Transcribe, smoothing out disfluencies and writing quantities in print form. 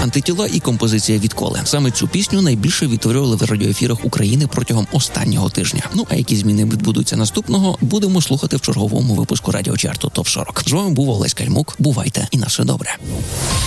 «Антитіла» і композиція «Відколи». Саме цю пісню найбільше відтворювали в радіоефірах України протягом останнього тижня. Ну а які зміни відбудуться наступного, будемо слухати в черговому випуску радіочарту ТОП-40. З вами був Олесь Кальмук. Бувайте і на все добре.